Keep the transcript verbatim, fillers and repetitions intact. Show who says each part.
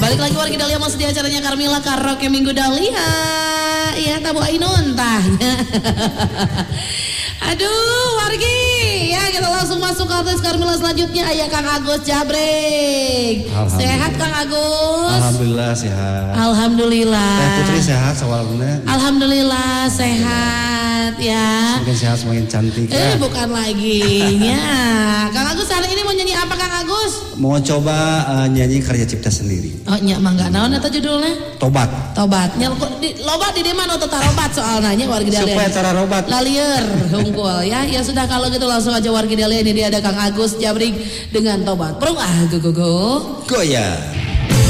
Speaker 1: Balik lagi warga Dahlia masih di acaranya Carmila Karaoke Minggu Dahlia. Iya tabu ainun tanya. Aduh wargi, ya kita langsung masuk ke artis Carmila selanjutnya. Ayah Kang Agus Jabrek. Sehat Kang Agus?
Speaker 2: Alhamdulillah sehat.
Speaker 1: Alhamdulillah.
Speaker 2: Teh Putri sehat soalnya.
Speaker 1: Alhamdulillah sehat ya.
Speaker 2: Semakin sehat semakin cantik.
Speaker 1: Eh
Speaker 2: ya.
Speaker 1: bukan lagi ya. Kang Agus hari ini mau nyanyi apa Kang Agus?
Speaker 2: Mau coba uh, nyanyi karya cipta sendiri.
Speaker 1: Oh nyak mangga naon eta judulnya?
Speaker 2: Tobat.
Speaker 1: Tobat. Nya di, loba di mana atau tarobat soalnya nya warga Dahlia.
Speaker 2: Supaya cara robat.
Speaker 1: Lalier hungkul ya. Ya sudah kalau gitu langsung aja warga Dahlia ini dia ada Kang Agus Jabrek dengan Tobat. Prung ah go go go.
Speaker 2: Goyang.